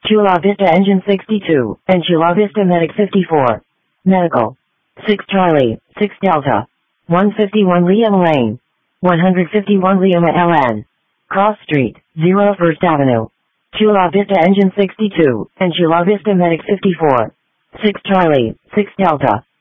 Chula Vista Engine 62, and Chula Vista Medic 54. Medical. 6 Charlie, 6 Delta. 151 Lima Lane. 151 Lima LN. Cross Street, 01st Avenue. Chula Vista Engine 62, and Chula Vista Medic 54. 6 Charlie, 6 Delta.